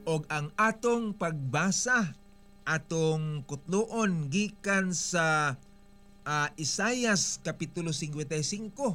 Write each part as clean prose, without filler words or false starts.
Og ang atong pagbasa, atong kutloon gikan sa Isaias Kapitulo 55,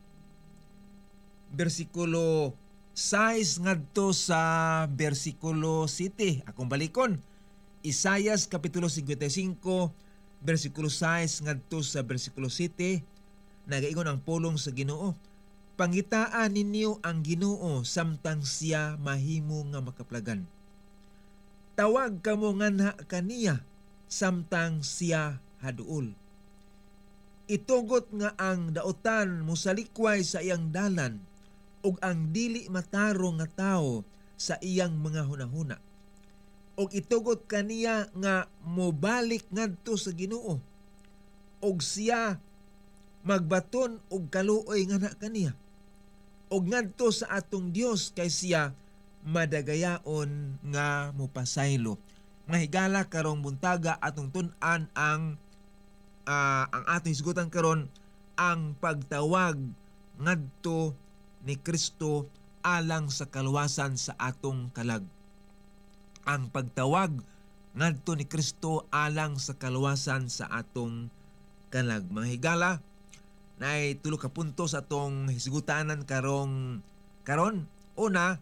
versikulo 6 ngadto sa versikulo 7. Akong balikon. Isaias Kapitulo 55, versikulo 6 ngadto sa versikulo 7, nagaingon ang pulong sa Ginoo. Pangitaan ninyo ang Ginoo samtang siya mahimo nga makaplagan. Tawag kamo nganha kaniya samtang siya haduol. Itugot nga ang dautan musalikway sa iyang dalan ug ang dili matarong nga tawo sa iyang mga hunahuna. Og itugot kaniya nga mobalik ngadto sa Ginoo og siya magbaton og kaluoy nga kaniya. Og ngadto sa atong Dios kay siya madagayaon nga mopasaylo. Mahigala karong buntaga atong tun-an ang atong hisgutan karon ang pagtawag ngadto ni Kristo alang sa kaluwasan sa atong kalag. Ang pagtawag ngadto ni Kristo alang sa kaluwasan sa atong kalag. Mga higala, naay tulo ka punto sa atong hisgutanan karon. Una,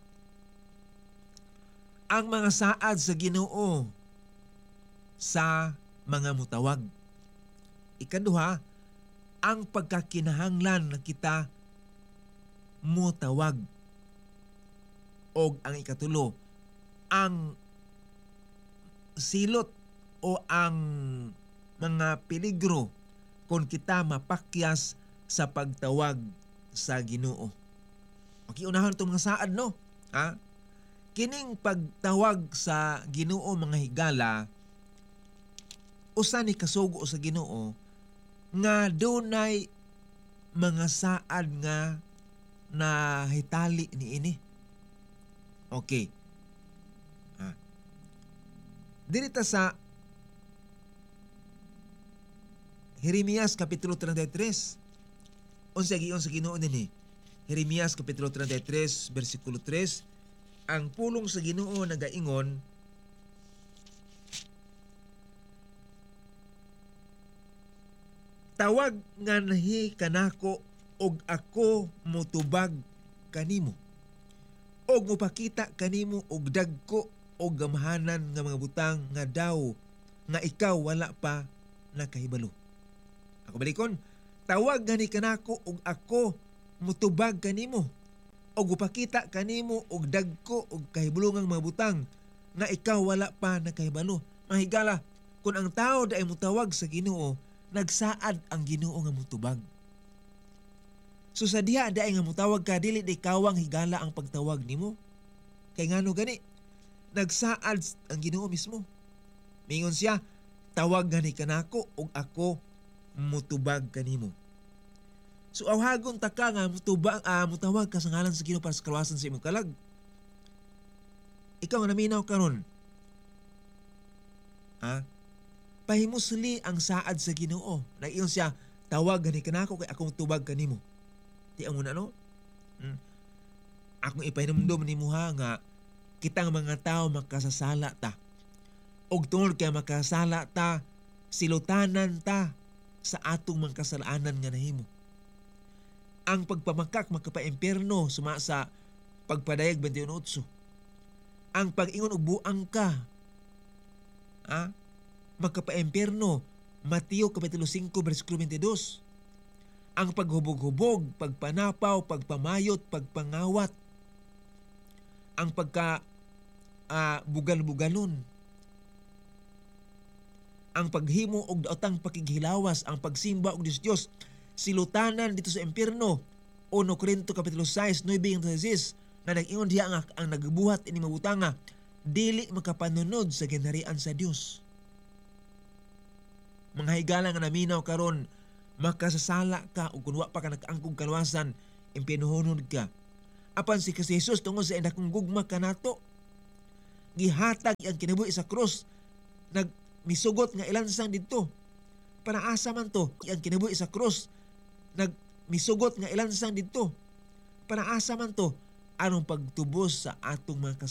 ang mga saad sa Ginoo sa mga mutawag. Ikaduha, ang pagkakinahanglan na kita mutawag. Og ang ikatulo, ang silot o ang mga peligro kung kita mapakyas sa pagtawag sa Ginoo. Okay, unahan itong mga saad, no? Kining pagtawag sa Ginoo, mga higala, usa ni kasugo sa Ginoo nga dunay mga saad nga nahitali niini. Okay. Dirita sa Jeremias Kapitulo 33. Unsa giyon sa Ginoo dinhi? Jeremias Kapitulo 33, versikulo 3. Ang pulong sa Ginoo nagaingon, tawag nga nahi kanako og ako motubag kanimo. Og mopakita kanimo og dagko og gamahanan nga mga butang nga daw nga ikaw wala pa nakahibalo. Ako balikon, tawag nga ni kanako og ako motubag kanimo. Og mopakita kanimo og dagko og kahibulungang mga butang nga ikaw wala pa nakahibalo. Mahigala, kung ang tao daay mutawag sa Ginoo, nagsaad ang Ginoo nga mutubag. So sa diha daay nga mutawag ka, dili di kawang higala ang pagtawag nimo. Kay ngano gani, nagsaad ang Ginoo mismo. Mingon siya, tawag gani kanako og ako mutubag kanimo. So awhagon ta ka nga mutawag ka sa ngalan sa Ginoo para sa kaluwasan sa imong kalag. Ikaw nga naminaw karon. Pahimusli ang saad sa Ginoo. Nag-iyon siya, tawag gani kanako kay akong tubag kanimo. Di ang muna, no? Akong ipahinumdum ni mo nga kitang mga tao makasasala ta. Og tungod kay makasala ta, silutanan ta sa atong mga kasalaanan nga nahimo. Ang pagpamakak makapa-impierno suma sa pagpadayag 28. Ang pag-ingon og buang ka, makapa-impierno, Mateo Kapitulo 5, versikulo 22. Ang paghubog-hubog, pagpanapaw, pagpamayot, pagpangawat, ang bugal-bugalon, ang paghimo og daotang pakighilawas, ang pagsimba og Diyos, silutanan dito sa impierno. 1 Corinto Kapitulo 6, 9-16, na nag-ingon diha nga ang nagbuhat ini mabutanga dili makapanunod sa ginharian sa Dios. Mga higala nga naminaw karon, makasasala ka o kung wa pa ka nakaangkog kaluwasan, impinuhunod ka. Apan si Jesus tungod sa indakong gugma kanato, gihatag ang kinabuhi sa krus, nagmisugot nga ilansang dito. Para asa man to, ang kinabuhi sa krus, nagmisugot nga ilansang dito. Para asa man to, anong pagtubos sa atong mga